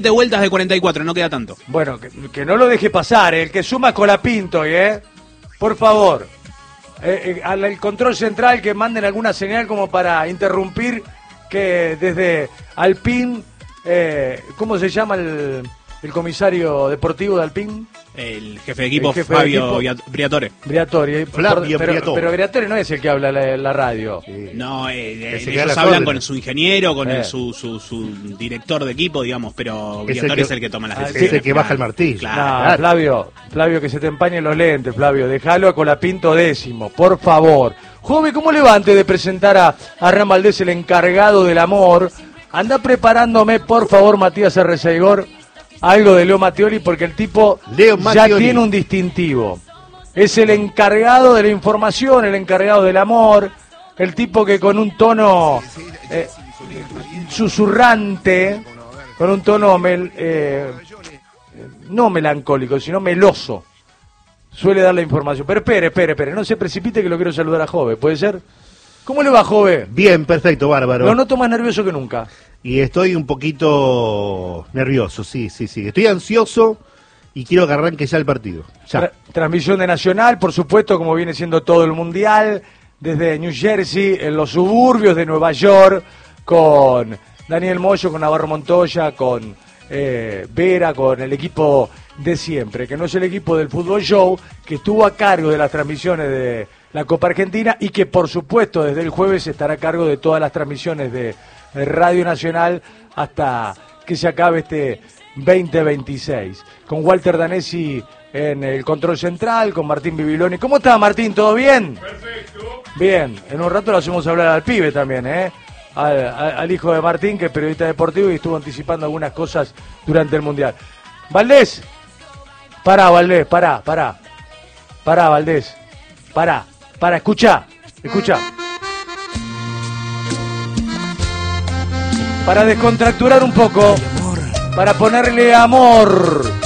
de vueltas de 44, no queda tanto. Bueno, que no lo deje pasar, el que suma Colapinto, por favor. Al control central que manden alguna señal como para interrumpir que desde Alpine, ¿cómo se llama el comisario deportivo de Alpine? El jefe de equipo, Fabio Briatore. Briatore. Briatore. Pero Briatore no es el que habla en la radio. Sí. No, ellos hablan con su ingeniero, con su director de equipo, digamos, pero Briatore es el que toma las decisiones. Es el que baja el martillo. Claro. No, Flavio, que se te empañen los lentes, Flavio. Déjalo a Colapinto décimo, por favor. Joven, ¿cómo le va antes de presentar a Hernán Valdés, el encargado del amor? Anda preparándome, por favor, Matías Arreceigor, algo de Leo Mattioli, porque el tipo ya tiene un distintivo. Es el encargado de la información, el encargado del amor, el tipo que con un tono susurrante, con un tono no melancólico, sino meloso, suele dar la información. Pero espere, no se precipite que lo quiero saludar a Jove, ¿puede ser? ¿Cómo le va, Jove? Bien, perfecto, bárbaro. Lo noto más nervioso que nunca. Y estoy un poquito nervioso, sí. Estoy ansioso y quiero que arranque ya el partido. Ya. Transmisión de Nacional, por supuesto, como viene siendo todo el Mundial, desde New Jersey, en los suburbios de Nueva York, con Daniel Moyo, con Navarro Montoya, con Vera, con el equipo de siempre, que no es el equipo del Fútbol Show, que estuvo a cargo de las transmisiones de la Copa Argentina y que, por supuesto, desde el jueves estará a cargo de todas las transmisiones de Radio Nacional hasta que se acabe este 2026. Con Walter Danesi en el control central, con Martín Bibiloni. ¿Cómo está, Martín? ¿Todo bien? Perfecto. Bien, en un rato lo hacemos hablar al pibe también, al hijo de Martín, que es periodista deportivo y estuvo anticipando algunas cosas durante el Mundial. Valdés, pará, Valdés. Escucha. Para descontracturar un poco, para ponerle amor